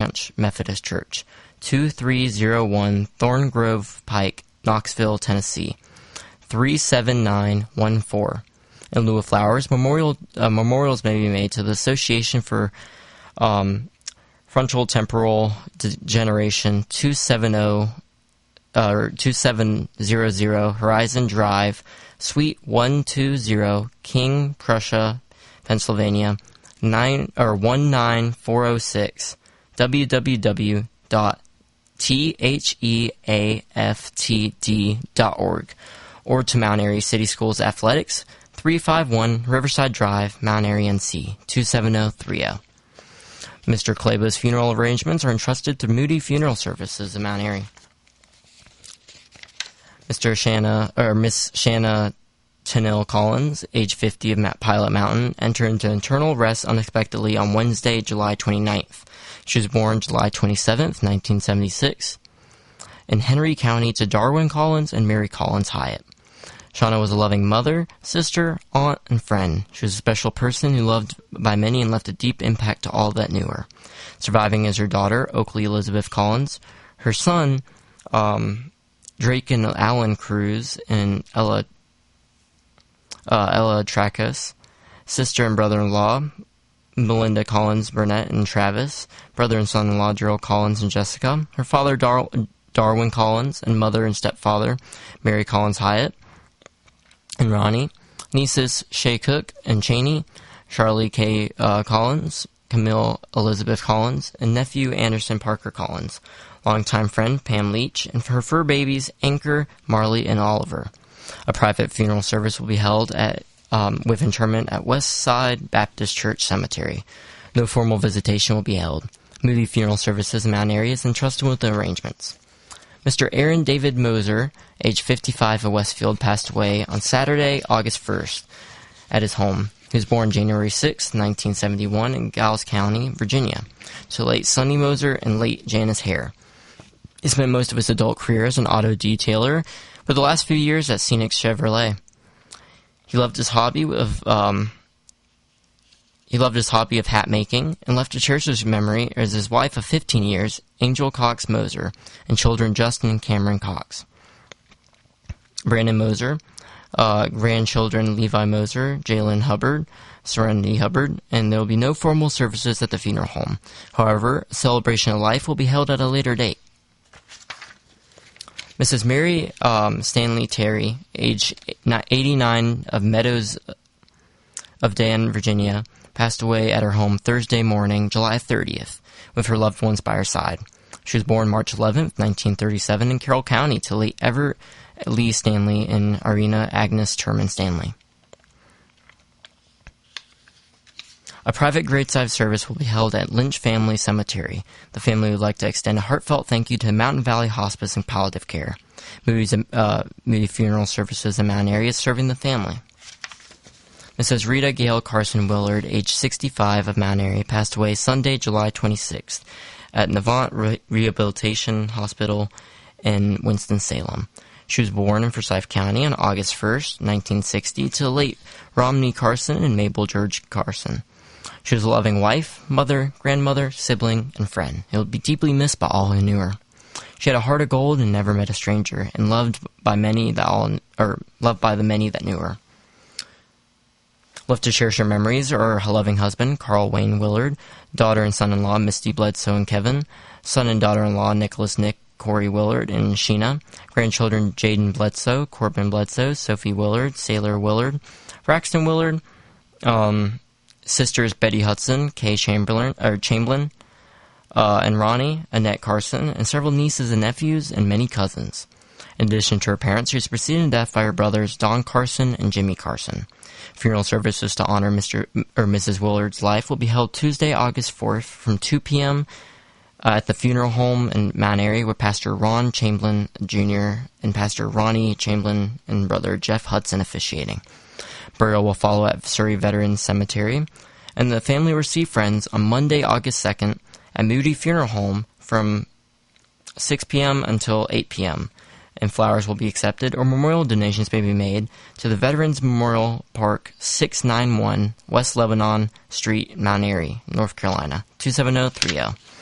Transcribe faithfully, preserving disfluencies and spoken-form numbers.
Branch Methodist Church, two three zero one Thorn Grove Pike, Knoxville, Tennessee, three seven nine one four. In lieu of flowers, memorial uh, memorials may be made to the Association for um, Frontal Temporal Degeneration, two seven zero uh, two seven zero zero Horizon Drive, Suite one two zero, King, Prussia, Pennsylvania, nine or one nine four zero six. w w w dot theaftd dot org, or to Mount Airy City Schools Athletics, three five one Riverside Drive, Mount Airy, N C, two seven zero three zero. Mister Clabo's funeral arrangements are entrusted to Moody Funeral Services in Mount Airy. Mister Shanna, or Miss Shanna Tennille Collins, age fifty, of Pilot Mountain, entered into internal rest unexpectedly on Wednesday, July twenty-ninth. She was born July twenty-seventh, nineteen seventy-six, in Henry County to Darwin Collins and Mary Collins Hyatt. Shauna was a loving mother, sister, aunt, and friend. She was a special person who loved by many and left a deep impact to all that knew her. Surviving is her daughter, Oakley Elizabeth Collins, her son, um, Drake and Alan Cruz, and Ella uh, Ella Tracus, sister and brother-in-law, Melinda Collins Burnett and Travis, brother and son-in-law, Gerald Collins and Jessica, her father, Dar- Darwin Collins, and mother and stepfather, Mary Collins Hyatt and Ronnie, nieces Shay Cook and Cheney, Charlie K. Uh, Collins, Camille Elizabeth Collins, and nephew Anderson Parker Collins, longtime friend Pam Leach, and for her fur babies Anchor, Marley, and Oliver. A private funeral service will be held at um, with interment at Westside Baptist Church Cemetery. No formal visitation will be held. Moody Funeral Services in Mount Airy is entrusted with the arrangements. Mister Aaron David Moser, age fifty-five, of Westfield, passed away on Saturday, August first, at his home. He was born January sixth, nineteen seventy-one, in Giles County, Virginia, to late Sonny Moser and late Janice Hare. He spent most of his adult career as an auto detailer, for the last few years at Scenic Chevrolet. He loved his hobby of um, he loved his hobby of hat making, and left to cherish his memory as his wife of fifteen years, Angel Cox Moser, and children Justin and Cameron Cox. Brandon Moser, uh, grandchildren Levi Moser, Jalen Hubbard, Serenity Hubbard, and there will be no formal services at the funeral home. However, a celebration of life will be held at a later date. Missus Mary um, Stanley Terry, age eighty-nine, of Meadows of Dan, Virginia, passed away at her home Thursday morning, July thirtieth, with her loved ones by her side. She was born March eleventh, nineteen thirty-seven, in Carroll County to late Everett Lee Stanley and Arena Agnes Turman Stanley. A private graveside service will be held at Lynch Family Cemetery. The family would like to extend a heartfelt thank you to Mountain Valley Hospice and Palliative Care. Moody's, uh, Moody Funeral Services in Mount Airy is serving the family. Missus Rita Gail Carson Willard, age sixty-five, of Mount Airy, passed away Sunday, July twenty-sixth, at Navant Re- Rehabilitation Hospital in Winston-Salem. She was born in Forsyth County on August first, nineteen sixty, to the late Romney Carson and Mabel George Carson. She was a loving wife, mother, grandmother, sibling, and friend. It would be deeply missed by all who knew her. She had a heart of gold and never met a stranger, and loved by many that all, or loved by the many that knew her. Left to cherish her memories are her loving husband, Carl Wayne Willard, daughter and son-in-law, Misty Bledsoe and Kevin, son and daughter-in-law, Nicholas Nick, Corey Willard, and Sheena, grandchildren, Jaden Bledsoe, Corbin Bledsoe, Sophie Willard, Sailor Willard, Braxton Willard, um... sisters Betty Hudson, Kay Chamberlain, or Chamberlain, uh, and Ronnie, Annette Carson, and several nieces and nephews, and many cousins. In addition to her parents, she was preceded in death by her brothers Don Carson and Jimmy Carson. Funeral services to honor Mister or Missus Willard's life will be held Tuesday, August fourth, from two p.m. Uh, at the funeral home in Mount Airy, with Pastor Ron Chamberlain Junior and Pastor Ronnie Chamberlain and brother Jeff Hudson officiating. Burial will follow at Surrey Veterans Cemetery, and the family will receive friends on Monday, August second, at Moody Funeral Home from six p.m. until eight p.m., and flowers will be accepted, or memorial donations may be made to the Veterans Memorial Park, six ninety-one West Lebanon Street, Mount Airy, North Carolina, two seven zero three zero.